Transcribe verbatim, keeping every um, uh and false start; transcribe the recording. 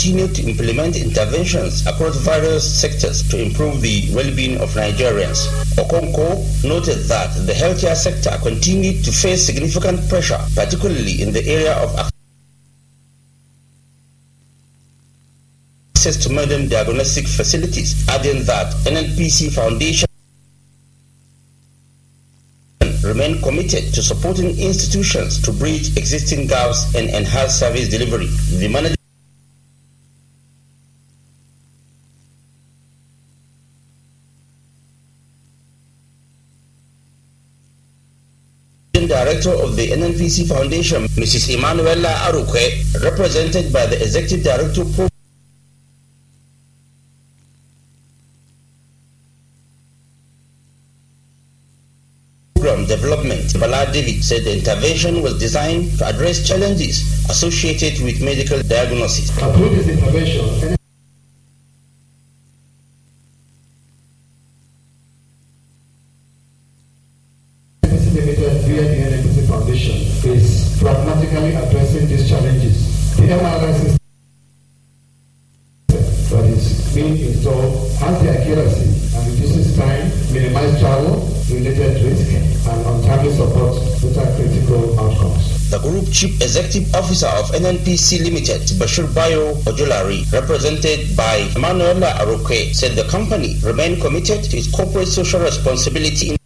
continue to implement interventions across various sectors to improve the well-being of Nigerians. Okonko noted that the healthcare sector continued to face significant pressure, particularly in the area of access to modern diagnostic facilities, adding that N N P C Foundation remain committed to supporting institutions to bridge existing gaps and enhance service delivery. The managing Director of the N N P C Foundation, Missus Emanuela Arukwe, represented by the Executive Director Program Development, Bala David, said the intervention was designed to address challenges associated with medical diagnosis. Through this intervention, Limited via the N N P C Foundation is pragmatically addressing these challenges. The M R I system that is being installed has the accuracy and reduces time, minimize travel, related risk, and untimely support without critical outcomes. The Group Chief Executive Officer of N N P C Limited, Bashir Bayo Ojolari, represented by Emanuela Arukwe, said the company remained committed to its corporate social responsibility in